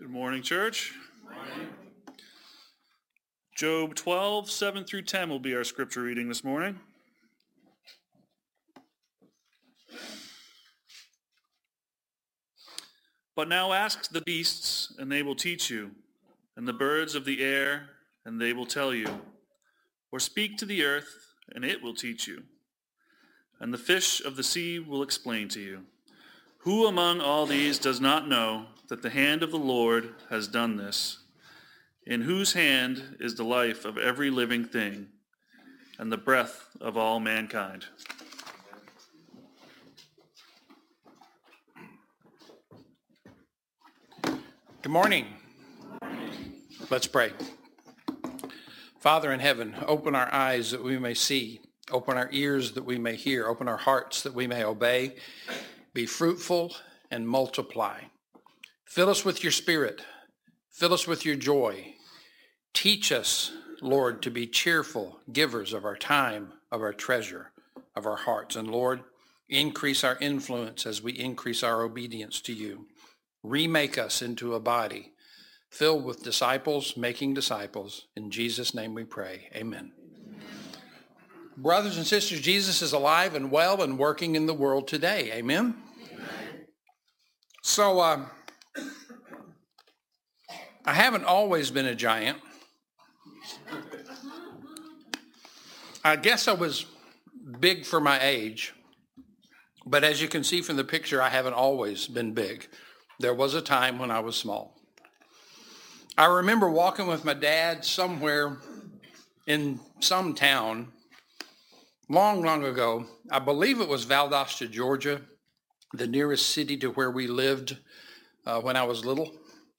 Good morning, church. Job 12, 7 through 10 will be our scripture reading this morning. But now ask the beasts, and they will teach you, and the birds of the air, and they will tell you. Or speak to the earth, and it will teach you. And the fish of the sea will explain to you. Who among all these does not know that the hand of the Lord has done this, in whose hand is the life of every living thing, and the breath of all mankind? Good morning. Let's pray. Father in heaven, open our eyes that we may see, open our ears that we may hear, open our hearts that we may obey, be fruitful and multiply. Fill us with your spirit, fill us with your joy. Teach us, Lord, to be cheerful givers of our time, of our treasure, of our hearts. And Lord, increase our influence as we increase our obedience to you. Remake us into a body filled with disciples, making disciples. In Jesus' name we pray. Amen. Brothers and sisters, Jesus is alive and well and working in the world today. Amen? Amen. So, I haven't always been a giant. I guess I was big for my age, but as you can see from the picture, I haven't always been big. There was a time when I was small. I remember walking with my dad somewhere in some town long ago. I believe it was Valdosta, Georgia, the nearest city to where we lived when I was little.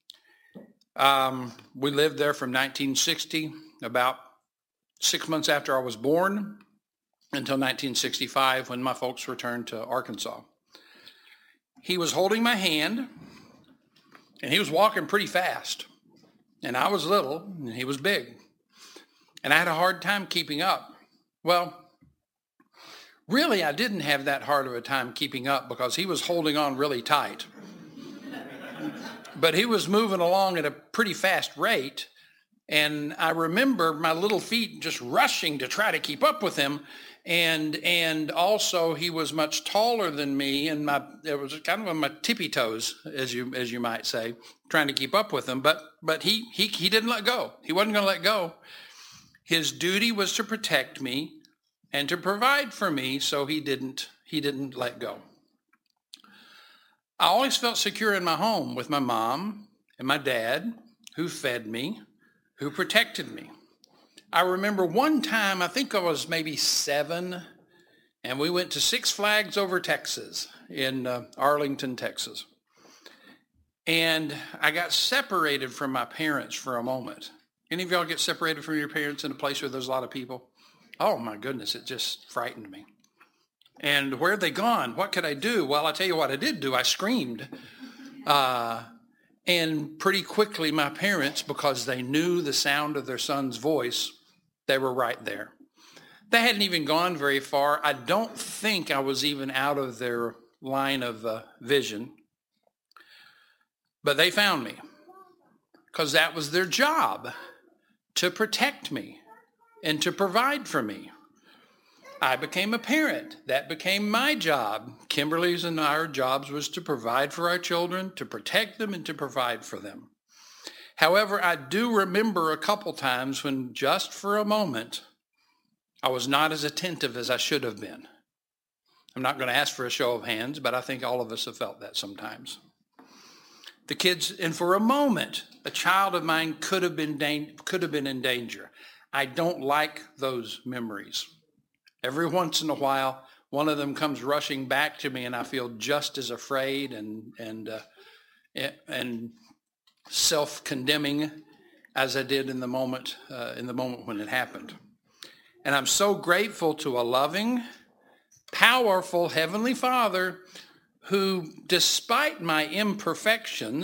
We lived there from 1960, about 6 months after I was born, until 1965 when my folks returned to Arkansas. He was holding my hand, and he was walking pretty fast. And I was little, and he was big. And I had a hard time keeping up. Well, really, I didn't have that hard of a time keeping up because he was holding on really tight. But he was moving along at a pretty fast rate. And I remember my little feet just rushing to try to keep up with him. And also he was much taller than me, and it was kind of on my tippy toes, as you might say, trying to keep up with him. But he didn't let go. He wasn't going to let go. His duty was to protect me and to provide for me, so he didn't let go. I always felt secure in my home with my mom and my dad, who fed me, who protected me. I remember one time, I think I was maybe 7, and we went to Six Flags Over Texas in Arlington, Texas. And I got separated from my parents for a moment. Any of y'all get separated from your parents in a place where there's a lot of people? Oh my goodness, it just frightened me. And where had they gone? What could I do? Well, I tell you what I did do. I screamed. And pretty quickly, my parents, because they knew the sound of their son's voice, they were right there. They hadn't even gone very far. I don't think I was even out of their line of vision. But they found me because that was their job, to protect me and to provide for me. I became a parent. That became my job. Kimberly's and our jobs was to provide for our children, to protect them, and to provide for them. However, I do remember a couple times when just for a moment, I was not as attentive as I should have been. I'm not going to ask for a show of hands, but I think all of us have felt that sometimes. The kids, and for a moment, a child of mine could have been in danger. I don't like those memories. Every once in a while, one of them comes rushing back to me, and I feel just as afraid and self-condemning as I did in the moment when it happened. And I'm so grateful to a loving, powerful Heavenly Father who, despite my imperfections,